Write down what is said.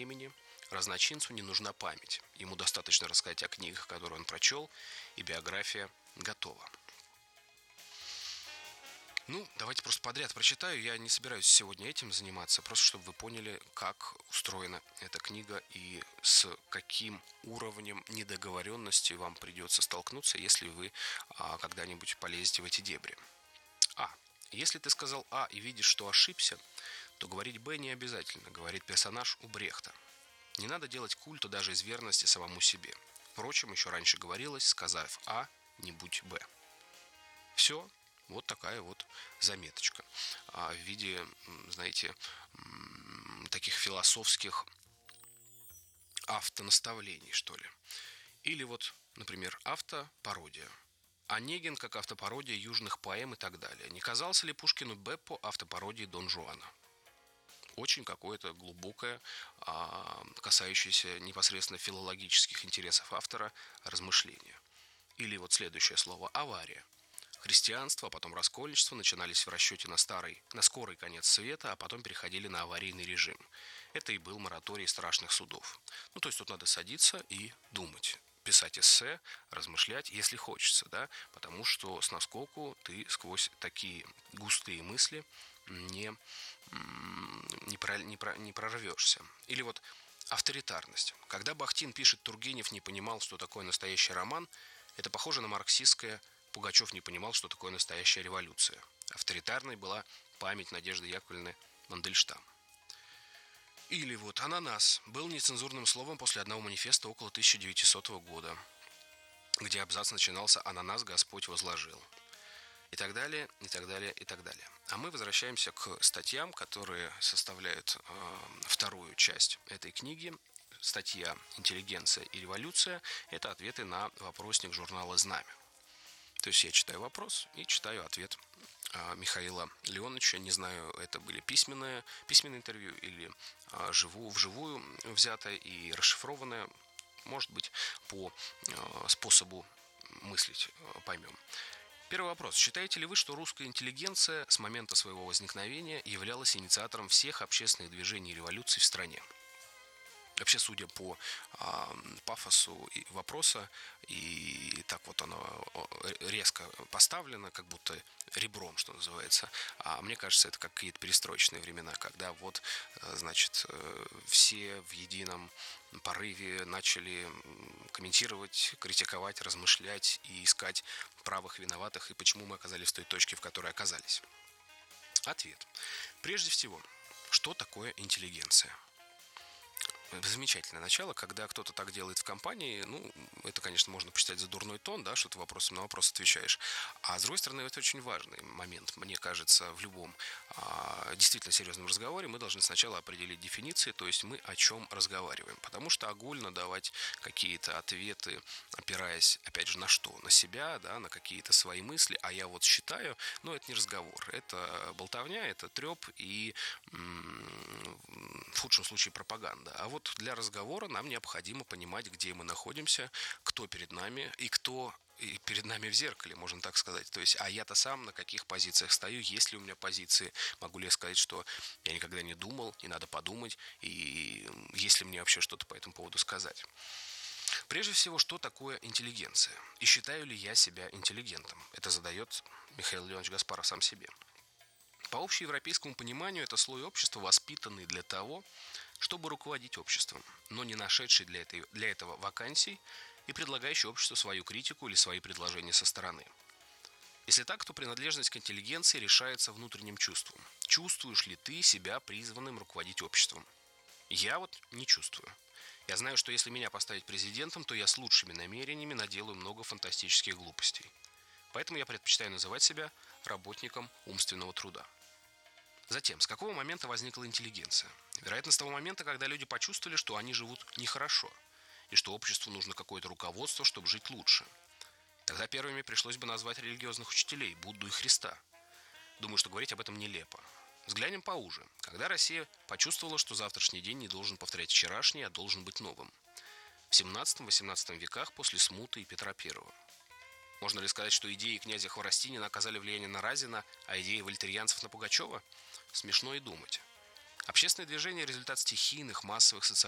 времени разночинцу не нужна память. Ему достаточно рассказать о книгах, которые он прочел, и биография готова. Давайте просто подряд прочитаю. Я не собираюсь сегодня этим заниматься, просто чтобы вы поняли, как устроена эта книга и с каким уровнем недоговоренности вам придется столкнуться, если вы когда-нибудь полезете в эти дебри. Если ты сказал А и видишь, что ошибся, то говорить Б не обязательно, говорит персонаж у Брехта. Не надо делать культу даже из верности самому себе. Впрочем, еще раньше говорилось, сказав А, не будь Б. Все. Вот такая вот заметочка в виде, знаете, таких философских автонаставлений, что ли. Или вот, например, автопародия. Онегин как автопародия южных поэм и так далее. Не казался ли Пушкину Беппо автопародией Дон Жуана? Очень какое-то глубокое, касающееся непосредственно филологических интересов автора, размышление. Или вот следующее слово – авария. Христианство, а потом раскольничество начинались в расчете на скорый конец света, а потом переходили на аварийный режим. Это и был мораторий страшных судов. То есть тут надо садиться и думать. Писать эссе, размышлять, если хочется, да, потому что с наскоку ты сквозь такие густые мысли не прорвешься. Или вот авторитарность. Когда Бахтин пишет «Тургенев не понимал, что такое настоящий роман», это похоже на марксистское «Пугачев не понимал, что такое настоящая революция». Авторитарной была память Надежды Яковлевны Мандельштам. Или вот «Ананас» был нецензурным словом после одного манифеста около 1900 года, где абзац начинался «Ананас Господь возложил». И так далее, и так далее, и так далее. А мы возвращаемся к статьям, которые составляют вторую часть этой книги. Статья «Интеллигенция и революция» – это ответы на вопросник журнала «Знамя». То есть я читаю вопрос и читаю ответ Михаила Леоновича. Не знаю, это были письменное интервью или вживую взятое и расшифрованное. Может быть, по способу мыслить поймем. Первый вопрос. Считаете ли вы, что русская интеллигенция с момента своего возникновения являлась инициатором всех общественных движений и революций в стране? Вообще, судя по пафосу вопроса, и так вот оно резко поставлено, как будто ребром, что называется, мне кажется, это как какие-то перестроечные времена, когда вот, значит, все в едином порыве начали комментировать, критиковать, размышлять и искать правых виноватых, и почему мы оказались в той точке, в которой оказались. Ответ. Прежде всего, что такое интеллигенция? Замечательное начало, когда кто-то так делает в компании, это, конечно, можно посчитать за дурной тон, да, что ты вопросом на вопрос отвечаешь. А с другой стороны, это очень важный момент. Мне кажется, в любом действительно серьезном разговоре мы должны сначала определить дефиниции, то есть мы о чем разговариваем. Потому что огульно давать какие-то ответы, опираясь, опять же, на что? На себя, да, на какие-то свои мысли, а я вот считаю, это не разговор. Это болтовня, это треп и в худшем случае пропаганда. А вот для разговора нам необходимо понимать, где мы находимся, кто перед нами и кто перед нами в зеркале, можно так сказать. То есть, а я-то сам на каких позициях стою, есть ли у меня позиции, могу ли я сказать, что я никогда не думал, и надо подумать, и есть ли мне вообще что-то по этому поводу сказать. Прежде всего, что такое интеллигенция? И считаю ли я себя интеллигентом? Это задает Михаил Леонович Гаспаров сам себе. По общеевропейскому пониманию, это слой общества, воспитанный для того, чтобы руководить обществом, но не нашедший для этого вакансий и предлагающий обществу свою критику или свои предложения со стороны. Если так, то принадлежность к интеллигенции решается внутренним чувством. Чувствуешь ли ты себя призванным руководить обществом? Я вот не чувствую. Я знаю, что если меня поставить президентом, то я с лучшими намерениями наделаю много фантастических глупостей. Поэтому я предпочитаю называть себя работником умственного труда. Затем, с какого момента возникла интеллигенция? Вероятно, с того момента, когда люди почувствовали, что они живут нехорошо, и что обществу нужно какое-то руководство, чтобы жить лучше. Тогда первыми пришлось бы назвать религиозных учителей, Будду и Христа. Думаю, что говорить об этом нелепо. Взглянем поуже. Когда Россия почувствовала, что завтрашний день не должен повторять вчерашний, а должен быть новым? В 17-18 веках после Смуты и Петра I. Можно ли сказать, что идеи князя Хворостинина оказали влияние на Разина, а идеи вольтерьянцев на Пугачева? Смешно и думать. Общественное движение – результат стихийных, массовых социальных